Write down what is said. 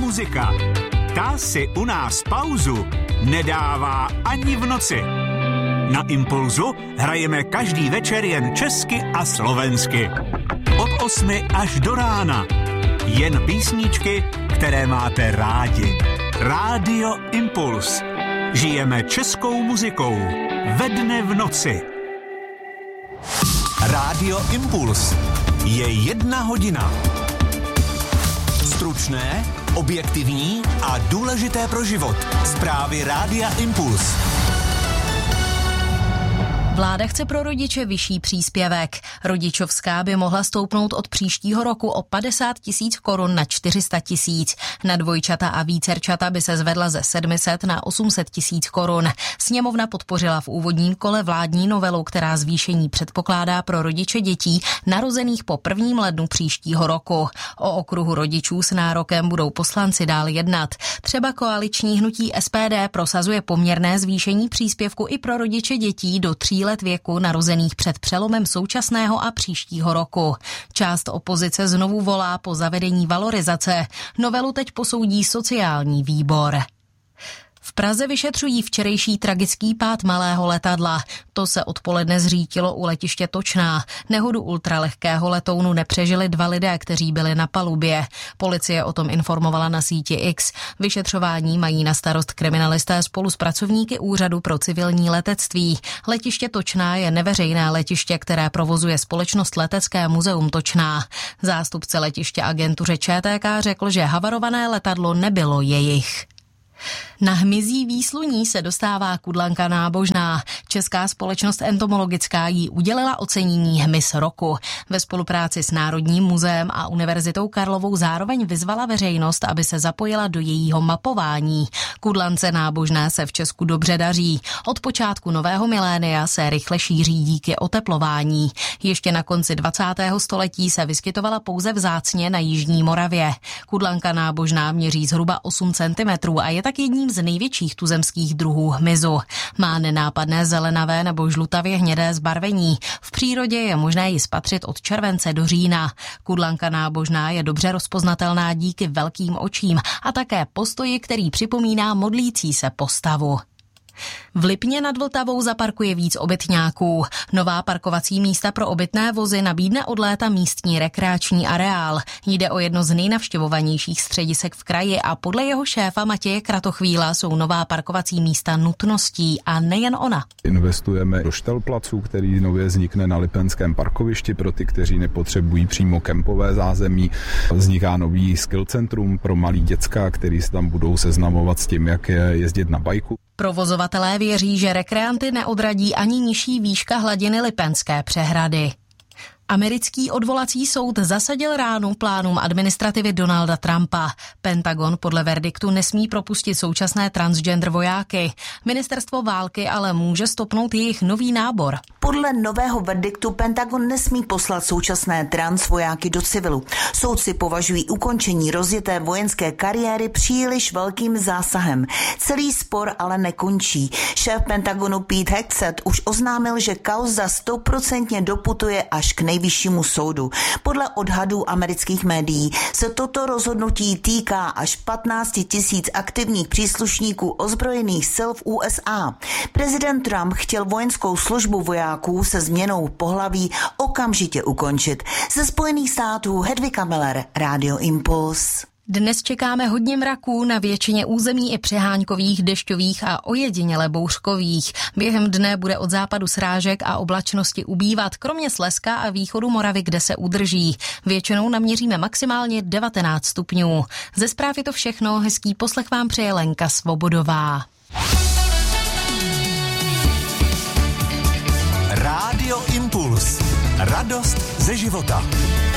muzika. Ta si u nás pauzu nedává ani v noci. Na Impulzu hrajeme každý večer jen česky a slovensky. Od 8 až do rána. Jen písničky, které máte rádi. Rádio Impuls. Žijeme českou muzikou. Ve dne v noci. Rádio Impuls. Je 1 hodina. Stručné, objektivní a důležité pro život. Zprávy Rádia Impuls. Vláda chce pro rodiče vyšší příspěvek. Rodičovská by mohla stoupnout od příštího roku o 50 000 korun na 400 000. Na dvojčata a vícerčata by se zvedla ze 700 na 800 000 korun. Sněmovna podpořila v úvodním kole vládní novelu, která zvýšení předpokládá pro rodiče dětí narozených po 1. lednu příštího roku. O okruhu rodičů s nárokem budou poslanci dál jednat. Třeba koaliční hnutí SPD prosazuje poměrné zvýšení příspěvku i pro rodiče dětí do 3 let věku narozených před přelomem současného a příštího roku. Část opozice znovu volá po zavedení valorizace. Novelu teď posoudí sociální výbor. V Praze vyšetřují včerejší tragický pád malého letadla. To se odpoledne zřítilo u letiště Točná. Nehodu ultralehkého letounu nepřežili 2 lidé, kteří byli na palubě. Policie o tom informovala na síti X. Vyšetřování mají na starost kriminalisté spolu s pracovníky Úřadu pro civilní letectví. Letiště Točná je neveřejné letiště, které provozuje společnost Letecké muzeum Točná. Zástupce letiště agentuře ČTK řekl, že havarované letadlo nebylo jejich. Na hmyzí výsluní se dostává kudlanka nábožná. Česká společnost entomologická jí udělila ocenění Hmyz roku. Ve spolupráci s Národním muzeem a Univerzitou Karlovou zároveň vyzvala veřejnost, aby se zapojila do jejího mapování. Kudlance nábožné se v Česku dobře daří. Od počátku nového milénia se rychle šíří díky oteplování. Ještě na konci 20. století se vyskytovala pouze vzácně na jižní Moravě. Kudlanka nábožná měří zhruba 8 cm a je tak jedním z největších tuzemských druhů hmyzu. Má nenápadné zelenavé nebo žlutavě hnědé zbarvení. V přírodě je možné ji spatřit od července do října. Kudlanka nábožná je dobře rozpoznatelná díky velkým očím a také postoji, který připomíná modlící se postavu. V Lipně nad Vltavou zaparkuje víc obytňáků. Nová parkovací místa pro obytné vozy nabídne od léta místní rekreační areál. Jde o jedno z nejnavštěvovanějších středisek v kraji a podle jeho šéfa Matěje Kratochvíla jsou nová parkovací místa nutností a nejen ona. Investujeme do štelplacu, který nově vznikne na Lipenském parkovišti pro ty, kteří nepotřebují přímo kempové zázemí. Vzniká nový skill centrum pro malí děcka, který se tam budou seznamovat s tím, jak jezdit na bajku. Provozovatelé věří, že rekreanty neodradí ani nižší výška hladiny Lipenské přehrady. Americký odvolací soud zasadil ránu plánům administrativy Donalda Trumpa. Pentagon podle verdiktu nesmí propustit současné transgender vojáky. Ministerstvo války ale může stopnout jejich nový nábor. Podle nového verdiktu Pentagon nesmí poslat současné trans vojáky do civilu. Soudci považují ukončení rozjeté vojenské kariéry příliš velkým zásahem. Celý spor ale nekončí. Šéf Pentagonu Pete Hegseth už oznámil, že kauza 100% doputuje až k nejvyššímu soudu. Podle odhadů amerických médií se toto rozhodnutí týká až 15 000 aktivních příslušníků ozbrojených sil v USA. Prezident Trump chtěl vojenskou službu vojáků se změnou pohlaví okamžitě ukončit. Ze Spojených států Hedvika Miller, Rádio Impuls. Dnes čekáme hodně mraků, na většině území i přehánkových, dešťových a ojediněle bouřkových. Během dne bude od západu srážek a oblačnosti ubývat, kromě Slezska a východu Moravy, kde se udrží. Většinou naměříme maximálně 19 stupňů. Ze zpráv je to všechno, hezký poslech vám přeje Lenka Svobodová. Rádio Impuls. Radost ze života.